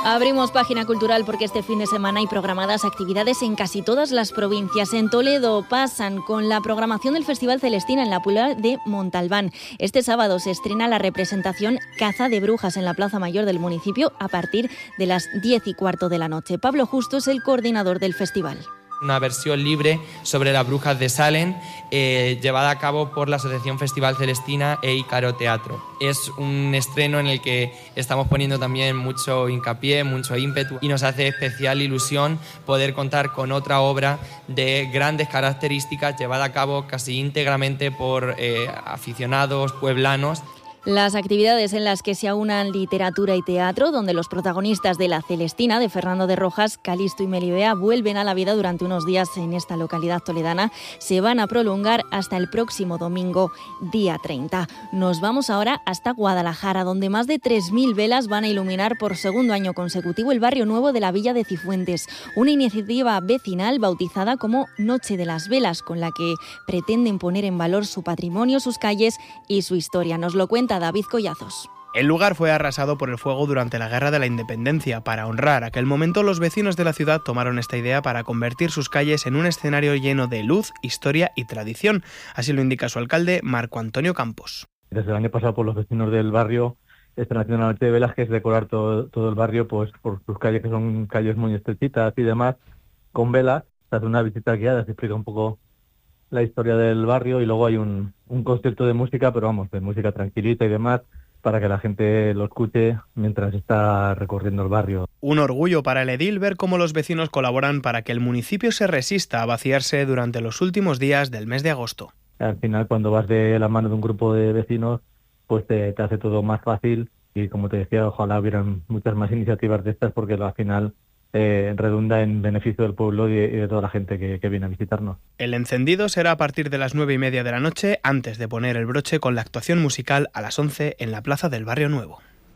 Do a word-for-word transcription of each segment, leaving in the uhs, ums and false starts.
Abrimos página cultural porque este fin de semana hay programadas actividades en casi todas las provincias. En Toledo pasan con la programación del Festival Celestina en la Puebla de Montalbán. Este sábado se estrena la representación Caza de Brujas en la Plaza Mayor del municipio a partir de las diez y cuarto de la noche. Pablo Justo es el coordinador del festival. Una versión libre sobre las brujas de Salem, eh, llevada a cabo por la Asociación Festival Celestina e Ícaro Teatro. Es un estreno en el que estamos poniendo también mucho hincapié, mucho ímpetu, y nos hace especial ilusión poder contar con otra obra de grandes características llevada a cabo casi íntegramente por eh, aficionados pueblanos. Las actividades en las que se aunan literatura y teatro, donde los protagonistas de La Celestina, de Fernando de Rojas, Calisto y Melibea, vuelven a la vida durante unos días en esta localidad toledana, se van a prolongar hasta el próximo domingo, día treinta. Nos vamos ahora hasta Guadalajara, donde más de tres mil velas van a iluminar por segundo año consecutivo el barrio nuevo de la Villa de Cifuentes, una iniciativa vecinal bautizada como Noche de las Velas, con la que pretenden poner en valor su patrimonio, sus calles y su historia. Nos lo cuenta David Collazos. El lugar fue arrasado por el fuego durante la Guerra de la Independencia. Para honrar aquel momento, los vecinos de la ciudad tomaron esta idea para convertir sus calles en un escenario lleno de luz, historia y tradición. Así lo indica su alcalde, Marco Antonio Campos. Desde el año pasado, por los vecinos del barrio están haciendo una noche de velas, que es decorar todo, todo el barrio pues por sus calles, que son calles muy estrechitas y demás, con velas. Se hace una visita guiada, se explica un poco la historia del barrio, y luego hay un, un concierto de música, pero vamos, de música tranquilita y demás, para que la gente lo escuche mientras está recorriendo el barrio. Un orgullo para el edil ver cómo los vecinos colaboran para que el municipio se resista a vaciarse durante los últimos días del mes de agosto. Al final, cuando vas de la mano de un grupo de vecinos, pues te, te hace todo más fácil, y como te decía, ojalá hubieran muchas más iniciativas de estas, porque al final Eh, redunda en beneficio del pueblo y de, y de toda la gente que, que viene a visitarnos. El encendido será a partir de las nueve y media de la noche, antes de poner el broche con la actuación musical a las once en la plaza del Barrio Nuevo.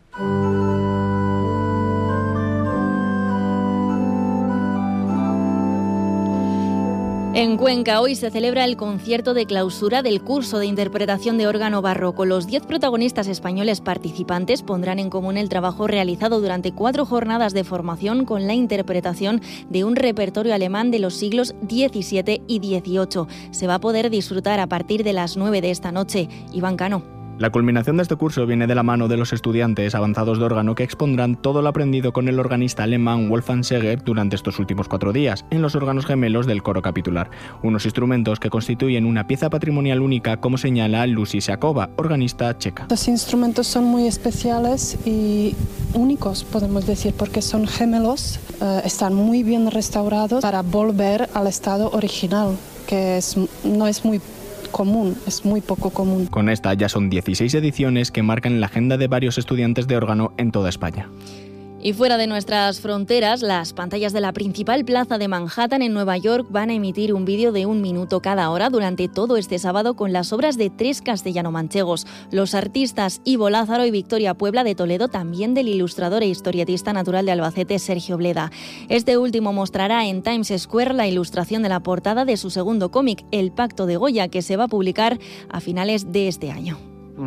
En Cuenca hoy se celebra el concierto de clausura del curso de interpretación de órgano barroco. Los diez protagonistas españoles participantes pondrán en común el trabajo realizado durante cuatro jornadas de formación con la interpretación de un repertorio alemán de los siglos diecisiete y dieciocho. Se va a poder disfrutar a partir de las nueve de esta noche. Iván Cano. La culminación de este curso viene de la mano de los estudiantes avanzados de órgano, que expondrán todo lo aprendido con el organista alemán Wolfgang Seger durante estos últimos cuatro días en los órganos gemelos del coro capitular, unos instrumentos que constituyen una pieza patrimonial única, como señala Lucy Sakova, organista checa. Los instrumentos son muy especiales y únicos, podemos decir, porque son gemelos, eh, están muy bien restaurados para volver al estado original, que es, no es muy común, es muy poco común. Con esta ya son dieciséis ediciones que marcan la agenda de varios estudiantes de órgano en toda España. Y fuera de nuestras fronteras, las pantallas de la principal plaza de Manhattan en Nueva York van a emitir un vídeo de un minuto cada hora durante todo este sábado con las obras de tres castellano-manchegos, los artistas Ivo Lázaro y Victoria Puebla de Toledo, también del ilustrador e historietista natural de Albacete Sergio Bleda. Este último mostrará en Times Square la ilustración de la portada de su segundo cómic, El Pacto de Goya, que se va a publicar a finales de este año.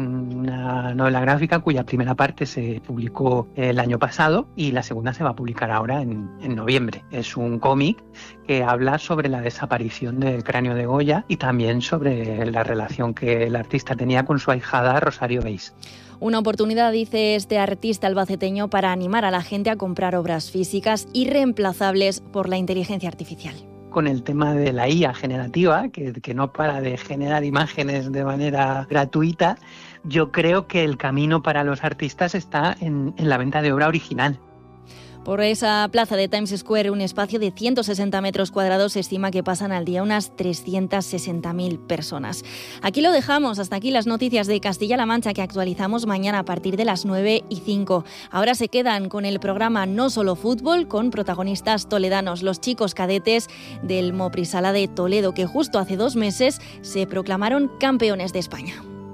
Una novela gráfica cuya primera parte se publicó el año pasado y la segunda se va a publicar ahora en, en noviembre. Es un cómic que habla sobre la desaparición del cráneo de Goya y también sobre la relación que el artista tenía con su ahijada Rosario Beis. Una oportunidad, dice este artista albaceteño, para animar a la gente a comprar obras físicas irreemplazables por la inteligencia artificial. Con el tema de la I A generativa, que, que no para de generar imágenes de manera gratuita, yo creo que el camino para los artistas está en, en la venta de obra original. Por esa plaza de Times Square, un espacio de ciento sesenta metros cuadrados, se estima que pasan al día unas trescientas sesenta mil personas. Aquí lo dejamos, hasta aquí las noticias de Castilla-La Mancha que actualizamos mañana a partir de las nueve y cinco. Ahora se quedan con el programa No Solo Fútbol, con protagonistas toledanos, los chicos cadetes del Moprisala de Toledo, que justo hace dos meses se proclamaron campeones de España.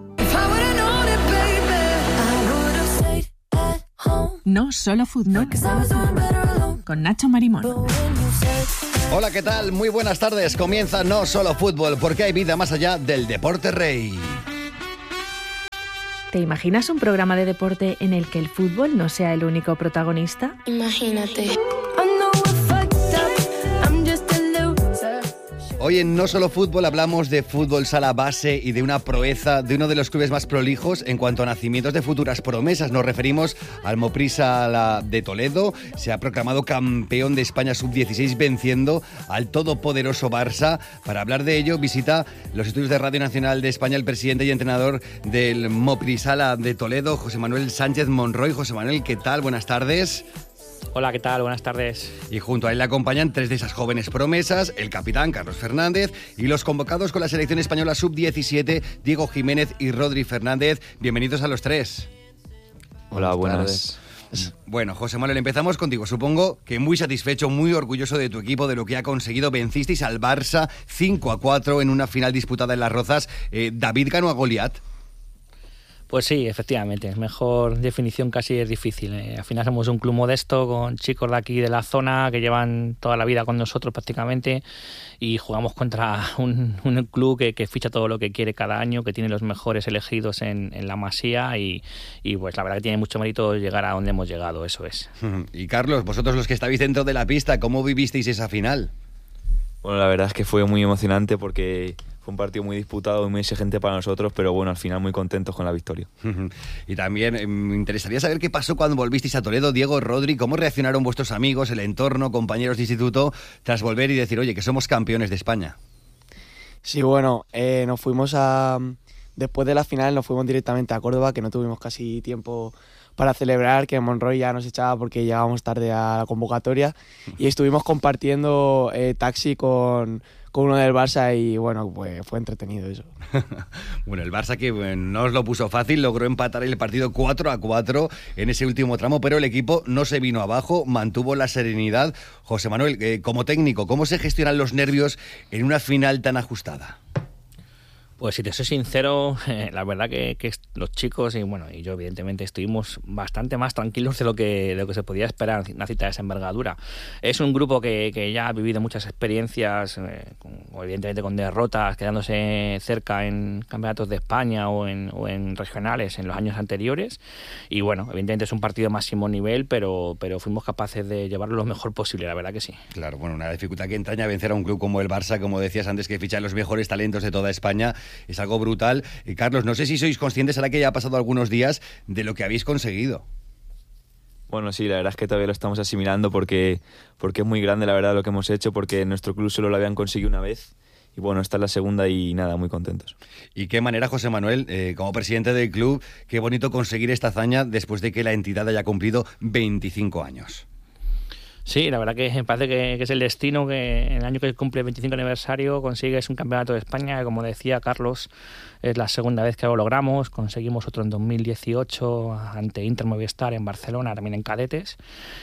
No Solo Fútbol, con Nacho Marimón. Hola, ¿qué tal? Muy buenas tardes. Comienza No Solo Fútbol, porque hay vida más allá del deporte rey. ¿Te imaginas un programa de deporte en el que el fútbol no sea el único protagonista? Imagínate. Hoy en No Solo Fútbol hablamos de fútbol sala base y de una proeza de uno de los clubes más prolijos en cuanto a nacimientos de futuras promesas. Nos referimos al Moprisala de Toledo. Se ha proclamado campeón de España sub dieciséis venciendo al todopoderoso Barça. Para hablar de ello visita los estudios de Radio Nacional de España el presidente y entrenador del Moprisala de Toledo, José Manuel Sánchez Monroy. José Manuel, ¿qué tal? Buenas tardes. Hola, ¿qué tal? Buenas tardes. Y junto a él le acompañan tres de esas jóvenes promesas, el capitán Carlos Fernández y los convocados con la selección española sub diecisiete, Diego Jiménez y Rodri Fernández. Bienvenidos a los tres. Hola, buenas. Bueno, José Manuel, empezamos contigo. Supongo que muy satisfecho, muy orgulloso de tu equipo, de lo que ha conseguido. Vencisteis al Barça cinco a cuatro en una final disputada en Las Rozas. Eh, ¿David ganó a Goliat? Pues sí, efectivamente, mejor definición casi es difícil. Eh, al final somos un club modesto con chicos de aquí de la zona que llevan toda la vida con nosotros prácticamente y jugamos contra un, un club que, que ficha todo lo que quiere cada año, que tiene los mejores elegidos en, en la Masía y, y pues la verdad que tiene mucho mérito llegar a donde hemos llegado, eso es. Y Carlos, vosotros los que estáis dentro de la pista, ¿cómo vivisteis esa final? Bueno, la verdad es que fue muy emocionante porque fue un partido muy disputado y muy exigente para nosotros, pero bueno, al final muy contentos con la victoria. Y también eh, me interesaría saber qué pasó cuando volvisteis a Toledo. Diego, Rodri, ¿cómo reaccionaron vuestros amigos, el entorno, compañeros de instituto, tras volver y decir, oye, que somos campeones de España? Sí, bueno, eh, nos fuimos a... Después de la final nos fuimos directamente a Córdoba, que no tuvimos casi tiempo para celebrar, que Monroy ya nos echaba porque llegábamos tarde a la convocatoria y estuvimos compartiendo eh, taxi con, con uno del Barça y bueno, pues fue entretenido eso. Bueno, el Barça que bueno, no os lo puso fácil, logró empatar el partido cuatro a cuatro en ese último tramo, pero el equipo no se vino abajo, mantuvo la serenidad. José Manuel, eh, como técnico, ¿cómo se gestionan los nervios en una final tan ajustada? Pues si te soy sincero, eh, la verdad que, que los chicos y bueno y yo evidentemente estuvimos bastante más tranquilos de lo que, de lo que se podía esperar en una cita de esa envergadura. Es un grupo que, que ya ha vivido muchas experiencias, eh, con, evidentemente con derrotas, quedándose cerca en campeonatos de España o en, o en regionales en los años anteriores. Y bueno, evidentemente es un partido de máximo nivel, pero, pero fuimos capaces de llevarlo lo mejor posible, la verdad que sí. Claro, bueno, una dificultad que entraña vencer a un club como el Barça, como decías antes, que ficha los mejores talentos de toda España. Es algo brutal. Y Carlos, no sé si sois conscientes, ahora que ya ha pasado algunos días, de lo que habéis conseguido. Bueno, sí, la verdad es que todavía lo estamos asimilando porque, porque es muy grande, la verdad, lo que hemos hecho, porque en nuestro club solo lo habían conseguido una vez. Y bueno, esta es la segunda y nada, muy contentos. Y qué manera, José Manuel, eh, como presidente del club, qué bonito conseguir esta hazaña después de que la entidad haya cumplido veinticinco años. Sí, la verdad que me parece que, que es el destino que en el año que cumple el veinticinco aniversario consigues un campeonato de España, que como decía Carlos, es la segunda vez que lo logramos. Conseguimos otro en dos mil dieciocho ante Inter Movistar en Barcelona, también en cadetes,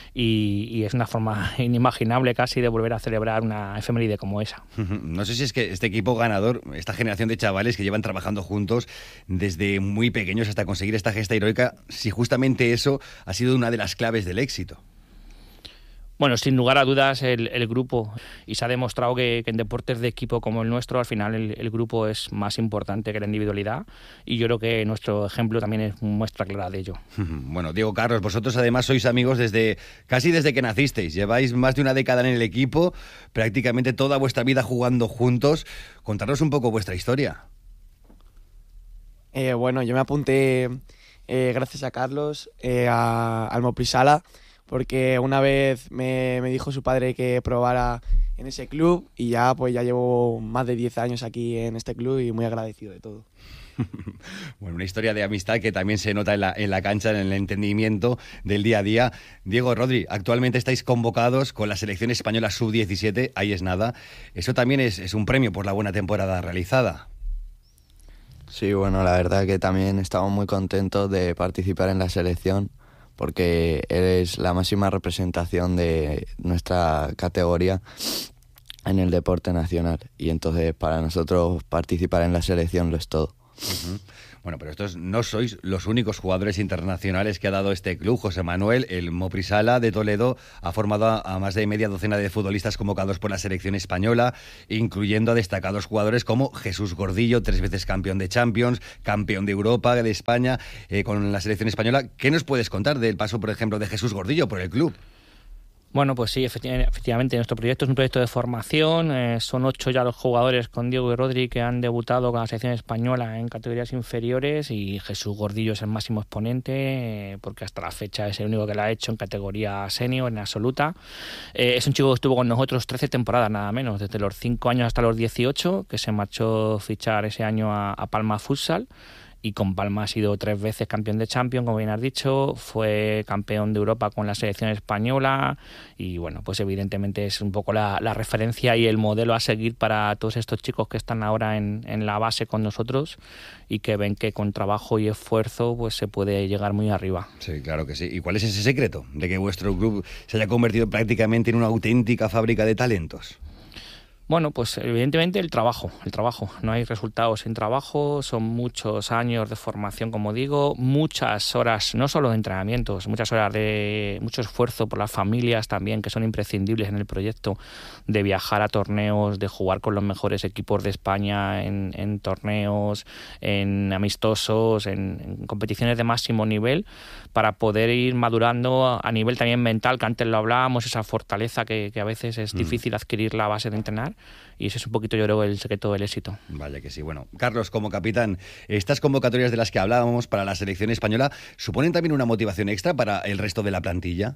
y, y es una forma inimaginable casi de volver a celebrar una efeméride como esa. No sé si es que este equipo ganador, esta generación de chavales que llevan trabajando juntos desde muy pequeños hasta conseguir esta gesta heroica, si justamente eso ha sido una de las claves del éxito. Bueno, sin lugar a dudas el, el grupo, y se ha demostrado que, que en deportes de equipo como el nuestro al final el, el grupo es más importante que la individualidad, y yo creo que nuestro ejemplo también es muestra clara de ello. Bueno, Diego, Carlos, vosotros además sois amigos desde casi desde que nacisteis, lleváis más de una década en el equipo, prácticamente toda vuestra vida jugando juntos. Contaros un poco vuestra historia. Eh, bueno, yo me apunté eh, gracias a Carlos eh, a, al Moprisala, porque una vez me, me dijo su padre que probara en ese club y ya pues ya llevo más de diez años aquí en este club y muy agradecido de todo. Bueno, una historia de amistad que también se nota en la, en la cancha, en el entendimiento del día a día. Diego, Rodri, actualmente estáis convocados con la selección española sub diecisiete, ahí es nada. Eso también es, es un premio por la buena temporada realizada. Sí, bueno, la verdad que también estamos muy contentos de participar en la selección, porque eres la máxima representación de nuestra categoría en el deporte nacional y entonces para nosotros participar en la selección lo es todo. Uh-huh. Bueno, pero estos no sois los únicos jugadores internacionales que ha dado este club. José Manuel, el Moprisala de Toledo ha formado a más de media docena de futbolistas convocados por la selección española, incluyendo a destacados jugadores como Jesús Gordillo, tres veces campeón de Champions, campeón de Europa, de España, eh, con la selección española. ¿Qué nos puedes contar del paso, por ejemplo, de Jesús Gordillo por el club? Bueno, pues sí, efectivamente, nuestro proyecto es un proyecto de formación. Eh, son ocho ya los jugadores con Diego y Rodri que han debutado con la selección española en categorías inferiores, y Jesús Gordillo es el máximo exponente eh, porque hasta la fecha es el único que lo ha hecho en categoría senior, en absoluta. Eh, es un chico que estuvo con nosotros trece temporadas nada menos, desde los cinco años hasta los dieciocho, que se marchó a fichar ese año a, a Palma Futsal. Y con Palma ha sido tres veces campeón de Champions, como bien has dicho, fue campeón de Europa con la selección española y bueno, pues evidentemente es un poco la, la referencia y el modelo a seguir para todos estos chicos que están ahora en, en la base con nosotros y que ven que con trabajo y esfuerzo pues se puede llegar muy arriba. Sí, claro que sí. ¿Y cuál es ese secreto de que vuestro club se haya convertido prácticamente en una auténtica fábrica de talentos? Bueno, pues evidentemente el trabajo, el trabajo. No hay resultados sin trabajo, son muchos años de formación, como digo, muchas horas, no solo de entrenamientos, muchas horas de mucho esfuerzo por las familias también, que son imprescindibles en el proyecto, de viajar a torneos, de jugar con los mejores equipos de España en, en torneos, en amistosos, en, en competiciones de máximo nivel, para poder ir madurando a nivel también mental, que antes lo hablábamos, esa fortaleza que, que a veces es mm. difícil adquirirla a base de entrenar. Y ese es un poquito, yo creo, el secreto del éxito. Vaya que sí. Bueno, Carlos, como capitán, estas convocatorias de las que hablábamos para la selección española, ¿suponen también una motivación extra para el resto de la plantilla?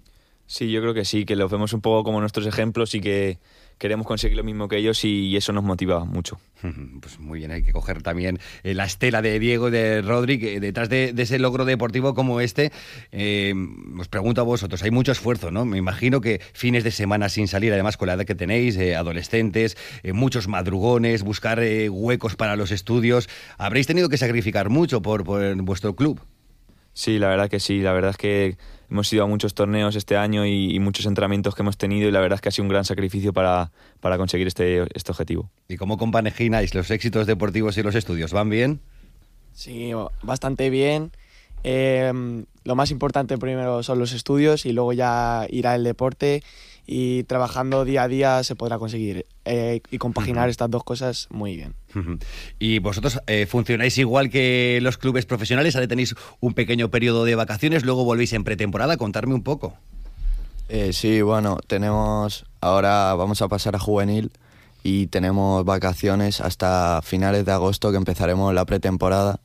Sí, yo creo que sí, que los vemos un poco como nuestros ejemplos y que queremos conseguir lo mismo que ellos y eso nos motiva mucho. Pues muy bien, hay que coger también eh, la estela de Diego y de Rodri, que detrás de, de ese logro deportivo como este, eh, os pregunto a vosotros, hay mucho esfuerzo, ¿no? Me imagino que fines de semana sin salir, además con la edad que tenéis, eh, adolescentes, eh, muchos madrugones, buscar eh, huecos para los estudios, habréis tenido que sacrificar mucho por, por vuestro club. Sí, la verdad que sí, la verdad es que hemos ido a muchos torneos este año y, y muchos entrenamientos que hemos tenido y la verdad es que ha sido un gran sacrificio para, para conseguir este, este objetivo. ¿Y cómo compagináis los éxitos deportivos y los estudios? ¿Van bien? Sí, bastante bien. Eh, lo más importante primero son los estudios y luego ya ir al deporte, y trabajando día a día se podrá conseguir eh, y compaginar uh-huh. estas dos cosas muy bien. Uh-huh. ¿Y vosotros eh, funcionáis igual que los clubes profesionales? ¿Ahora tenéis un pequeño periodo de vacaciones, luego volvéis en pretemporada? Contarme un poco. Eh, sí, bueno, tenemos ahora vamos a pasar a juvenil y tenemos vacaciones hasta finales de agosto, que empezaremos la pretemporada.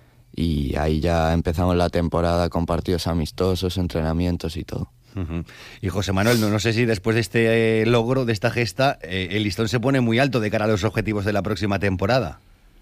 Y ahí ya empezamos la temporada con partidos amistosos, entrenamientos y todo. Uh-huh. Y José Manuel, no, no sé si después de este eh, logro, de esta gesta, eh, el listón se pone muy alto de cara a los objetivos de la próxima temporada.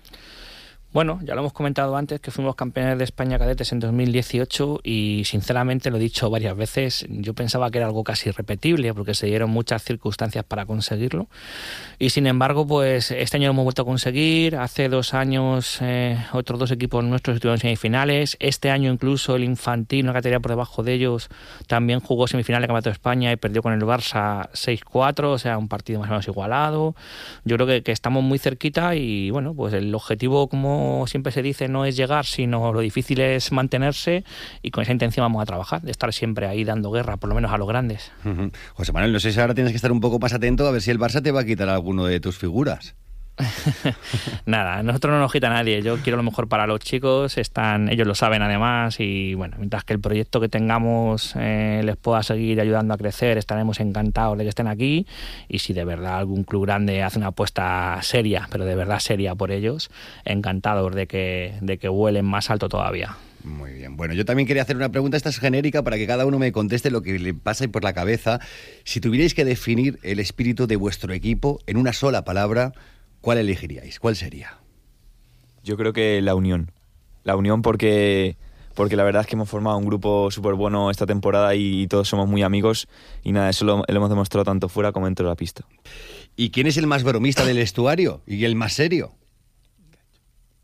Bueno, ya lo hemos comentado antes, que fuimos campeones de España cadetes en dos mil dieciocho y sinceramente lo he dicho varias veces, yo pensaba que era algo casi irrepetible porque se dieron muchas circunstancias para conseguirlo y sin embargo pues este año lo hemos vuelto a conseguir. Hace dos años eh, otros dos equipos nuestros estuvieron en semifinales, este año incluso el infantil, una categoría por debajo de ellos, también jugó semifinal de Campeonato de España y perdió con el Barça seis cuatro, o sea un partido más o menos igualado. Yo creo que, que estamos muy cerquita y bueno, pues el objetivo, como siempre se dice, no es llegar, sino lo difícil es mantenerse, y con esa intención vamos a trabajar, de estar siempre ahí dando guerra, por lo menos a los grandes. Uh-huh. José Manuel, no sé si ahora tienes que estar un poco más atento a ver si el Barça te va a quitar alguno de tus figuras. Nada, a nosotros no nos quita nadie. Yo quiero lo mejor para los chicos, están, ellos lo saben además, y bueno, mientras que el proyecto que tengamos eh, les pueda seguir ayudando a crecer, estaremos encantados de que estén aquí, y si de verdad algún club grande hace una apuesta seria, pero de verdad seria por ellos, encantados de que, de que vuelen más alto todavía. Muy bien. Bueno, yo también quería hacer una pregunta, esta es genérica, para que cada uno me conteste lo que le pasa por la cabeza. Si tuvierais que definir el espíritu de vuestro equipo en una sola palabra, ¿cuál elegiríais? ¿Cuál sería? Yo creo que la unión. La unión porque, porque la verdad es que hemos formado un grupo súper bueno esta temporada y todos somos muy amigos y nada, eso lo, lo hemos demostrado tanto fuera como dentro de la pista. ¿Y quién es el más bromista del vestuario y el más serio?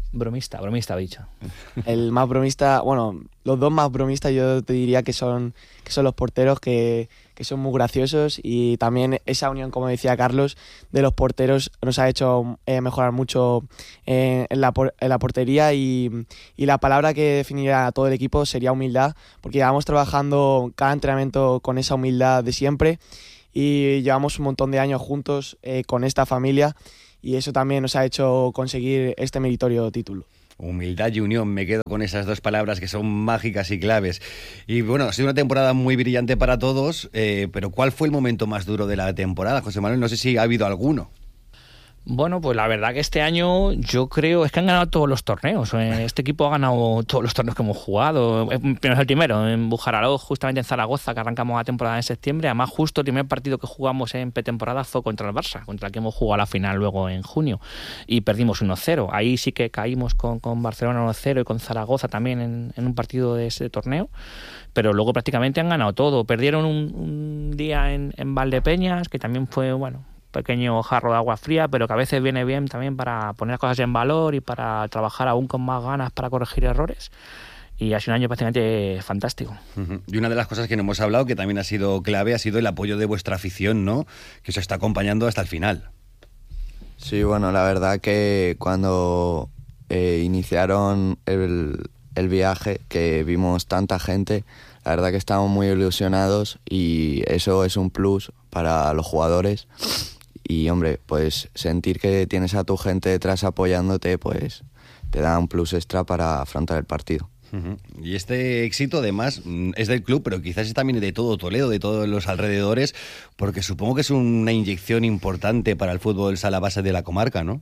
Bromista, bromista, he dicho. El más bromista, bueno, los dos más bromistas yo te diría que son, que son los porteros, que, que son muy graciosos, y también esa unión, como decía Carlos, de los porteros nos ha hecho eh, mejorar mucho eh, en, la, en la portería, y, y la palabra que definiría a todo el equipo sería humildad, porque llevamos trabajando cada entrenamiento con esa humildad de siempre y llevamos un montón de años juntos eh, con esta familia, y eso también nos ha hecho conseguir este meritorio título. Humildad y unión, me quedo con esas dos palabras que son mágicas y claves. Y bueno, ha sido una temporada muy brillante para todos, eh, pero ¿cuál fue el momento más duro de la temporada, José Manuel? No sé si ha habido alguno. Bueno, pues la verdad que este año yo creo es que han ganado todos los torneos. Este equipo ha ganado todos los torneos que hemos jugado. Primero es el primero, en Bujaraloz, justamente en Zaragoza, que arrancamos la temporada en septiembre. Además, justo el primer partido que jugamos en pretemporada fue contra el Barça, contra el que hemos jugado la final luego en junio. Y perdimos uno cero. Ahí sí que caímos con, con Barcelona uno cero y con Zaragoza también en, en un partido de ese torneo. Pero luego prácticamente han ganado todo. Perdieron un, un día en, en Valdepeñas, que también fue, bueno, pequeño jarro de agua fría, pero que a veces viene bien también para poner las cosas en valor y para trabajar aún con más ganas para corregir errores. Y ha sido un año prácticamente fantástico. Uh-huh. Y una de las cosas que no hemos hablado, que también ha sido clave, ha sido el apoyo de vuestra afición, ¿no? Que os está acompañando hasta el final. Sí, bueno, la verdad que cuando eh, iniciaron el, el viaje, que vimos tanta gente, la verdad que estamos muy ilusionados, y eso es un plus para los jugadores. Y, hombre, pues sentir que tienes a tu gente detrás apoyándote, pues te da un plus extra para afrontar el partido. Uh-huh. Y este éxito, además, es del club, pero quizás es también de todo Toledo, de todos los alrededores, porque supongo que es una inyección importante para el fútbol sala base de la comarca, ¿no?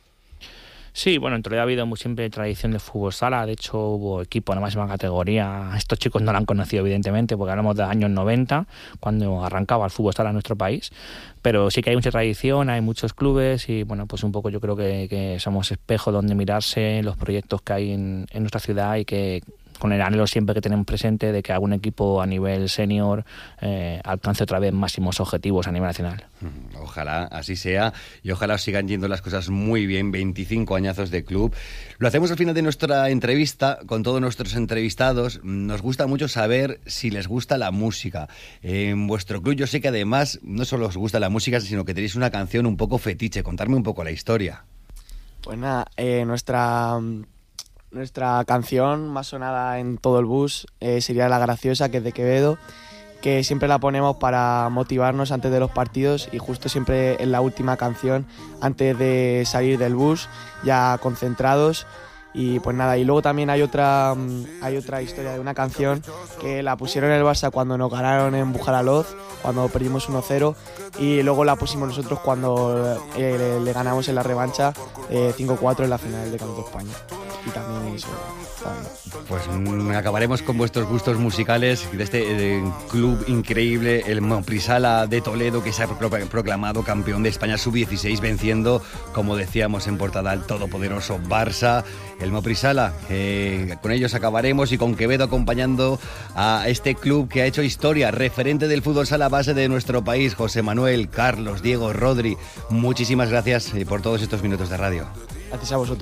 Sí, bueno, en Toledo ha habido muy siempre tradición de fútbol sala. De hecho, hubo equipo en la máxima categoría. Estos chicos no lo han conocido, evidentemente, porque hablamos de los años noventa, cuando arrancaba el fútbol sala en nuestro país. Pero sí que hay mucha tradición, hay muchos clubes, y bueno, pues un poco yo creo que, que somos espejo donde mirarse, los proyectos que hay en, en nuestra ciudad, y que con el anhelo siempre que tenemos presente de que algún equipo a nivel senior eh, alcance otra vez máximos objetivos a nivel nacional. Ojalá así sea, y ojalá os sigan yendo las cosas muy bien. veinticinco añazos de club. Lo hacemos al final de nuestra entrevista con todos nuestros entrevistados. Nos gusta mucho saber si les gusta la música. En vuestro club yo sé que además no solo os gusta la música, sino que tenéis una canción un poco fetiche. Contarme un poco la historia. Pues nada, eh, nuestra... Nuestra canción más sonada en todo el bus eh, sería La Graciosa, que es de Quevedo, que siempre la ponemos para motivarnos antes de los partidos, y justo siempre en la última canción, antes de salir del bus, ya concentrados. Y pues nada, y luego también hay otra hay otra historia de una canción que la pusieron en el Barça cuando nos ganaron en Bujaraloz, cuando perdimos uno cero, y luego la pusimos nosotros cuando eh, le, le ganamos en la revancha eh, cinco cuatro en la final de Campeonato de España. Y también eso. También. Pues mm, acabaremos con vuestros gustos musicales de este eh, club increíble, el Moprisala de Toledo, que se ha proclamado campeón de España sub dieciséis, venciendo, como decíamos en portada, al todopoderoso Barça. El Moprisala, eh, con ellos acabaremos, y con Quevedo acompañando a este club que ha hecho historia, referente del fútbol sala base de nuestro país. José Manuel, Carlos, Diego, Rodri, muchísimas gracias por todos estos minutos de radio. Gracias a vosotros.